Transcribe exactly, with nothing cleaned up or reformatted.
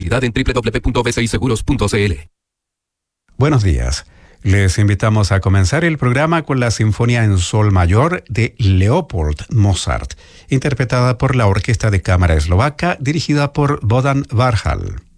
disponibilidad en doble u doble u doble u punto b c i seguros punto c l. Buenos días. Les invitamos a comenzar el programa con la Sinfonía en Sol Mayor de Leopold Mozart, interpretada por la Orquesta de Cámara Eslovaca, dirigida por Bohdan Varhal.